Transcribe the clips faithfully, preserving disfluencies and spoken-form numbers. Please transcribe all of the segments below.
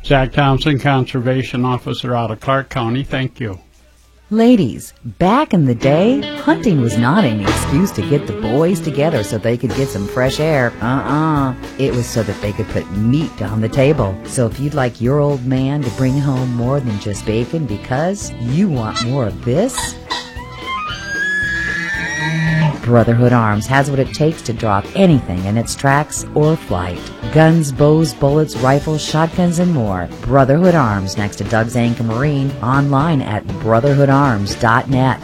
Zach Thompson, Conservation Officer out of Clark County. Thank you. Ladies, back in the day, hunting was not an excuse to get the boys together so they could get some fresh air. Uh-uh. It was so that they could put meat on the table. So if you'd like your old man to bring home more than just bacon because you want more of this, Brotherhood Arms has what it takes to drop anything in its tracks or flight. Guns, bows, bullets, rifles, shotguns, and more. Brotherhood Arms, next to Doug's Anchor Marine, online at brotherhood arms dot net.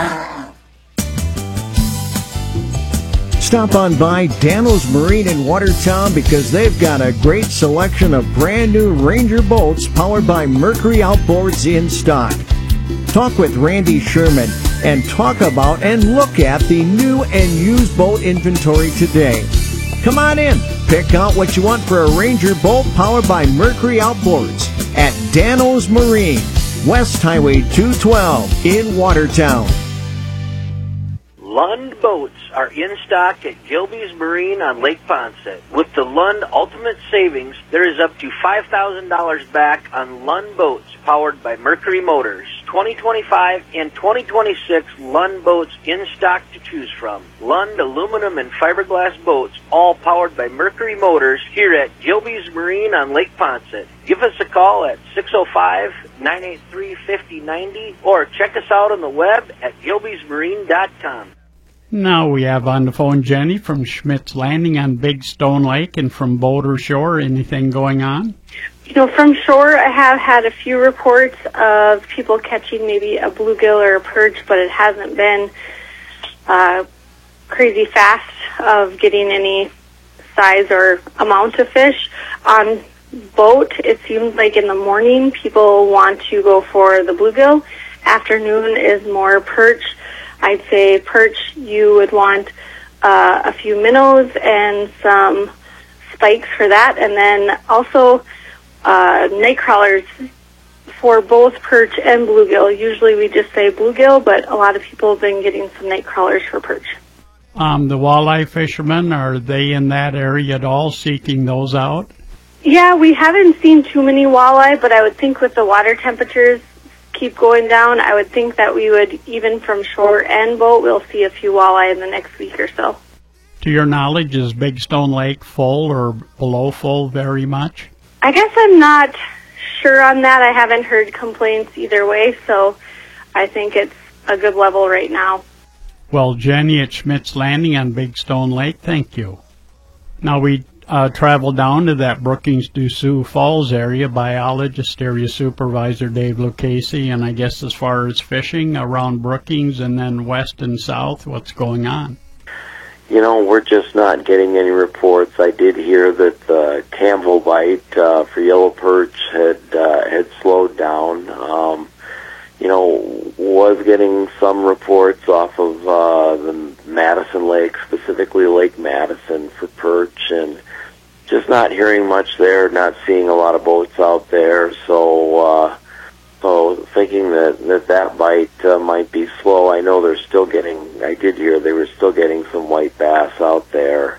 Stop on by Dano's Marine in Watertown because they've got a great selection of brand new Ranger boats powered by Mercury Outboards in stock. Talk with Randy Sherman and talk about and look at the new and used boat inventory today. Come on in. Pick out what you want for a Ranger boat powered by Mercury Outboards at Dano's Marine, West Highway two twelve in Watertown. Lund boats are in stock at Gilby's Marine on Lake Poncet. With the Lund Ultimate Savings, there is up to five thousand dollars back on Lund boats powered by Mercury Motors. twenty twenty-five and twenty twenty-six Lund boats in stock to choose from. Lund aluminum and fiberglass boats, all powered by Mercury Motors, here at Gilby's Marine on Lake Poncet. Give us a call at six oh five, nine eight three, five oh nine oh or check us out on the web at gilbys marine dot com. Now we have on the phone Jenny from Schmidt's Landing on Big Stone Lake, and from Boulder Shore. Anything going on? You know, from shore, I have had a few reports of people catching maybe a bluegill or a perch, but it hasn't been uh, crazy fast of getting any size or amount of fish. On boat, it seems like in the morning people want to go for the bluegill. Afternoon is more perch. I'd say perch, you would want uh, a few minnows and some spikes for that, and then also uh, night crawlers for both perch and bluegill. Usually we just say bluegill, but a lot of people have been getting some night crawlers for perch. Um, the walleye fishermen, are they in that area at all, seeking those out? Yeah, we haven't seen too many walleye, but I would think with the water temperatures keep going down, I would think that we would, even from shore and boat, we'll see a few walleye in the next week or so. To your knowledge, is Big Stone Lake full or below full very much? I guess I'm not sure on that. I haven't heard complaints either way, so I think it's a good level right now. Well, Jenny at Schmidt's Landing on Big Stone Lake, thank you. Now we uh, traveled down to that Brookings-Sioux Falls area. Biologist area supervisor Dave Lucchese, and I guess as far as fishing around Brookings and then west and south, what's going on? You know, we're just not getting any reports. I did hear that the Campbell bite uh, for yellow perch had uh, had slowed down. Um, you know, was getting some reports off of uh, the Madison Lake, specifically Lake Madison for perch, and just not hearing much there, not seeing a lot of boats out there. So, uh, so thinking that that, that bite uh, might be slow. I know they're still getting, I did hear they were still getting some white bass out there.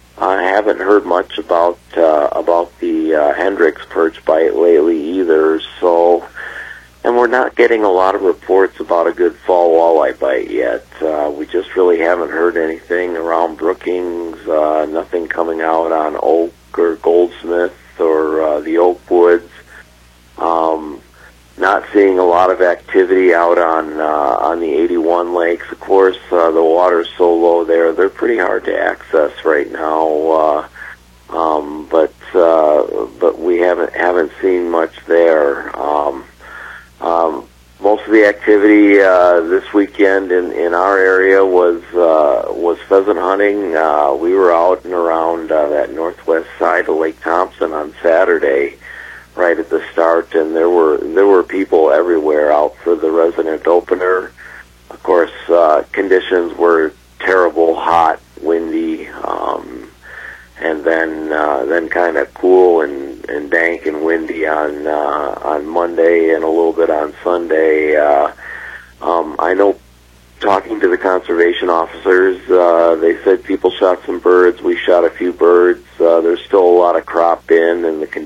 I haven't heard much about uh, about the uh, Hendricks perch bite lately either, so, and we're not getting a lot of reports about a good fall walleye bite yet. Uh, we just really haven't heard anything around Brookings, uh, nothing coming out on Oak or Goldsmith or uh, the Oak Woods. Um, not seeing a lot of activity out on uh, on the eighty-one lakes. Of course, uh, the water's so low there; they're pretty hard to access right now. Uh, um, but uh, but we haven't haven't seen much there. Um, um, most of the activity uh, this weekend in, in our area was uh, was pheasant hunting. Uh, we were out and around uh, that northwest side of Lake Thompson on Saturday, right at the start, and there were there were people everywhere out for the resident opener. Of course, uh, conditions were terrible, hot, windy, um, and then uh, then kind of cool and, and dank and windy on uh, on Monday and a little bit on Sunday. Uh, um, I know, talking to the conservation officers, uh, they said people shot some birds. We shot a few birds. Uh, there's still a lot of crop in, and the